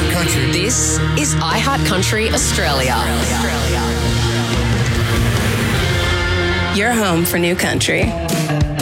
iHeart Country. This is iHeart Country Australia. Your home for new country.